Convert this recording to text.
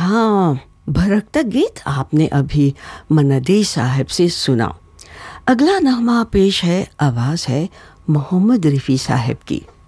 हाँ, भरकता गीत आपने अभी मनदी साहब से सुना। अगला नगमा पेश है, आवाज़ है मोहम्मद रफ़ी साहब की।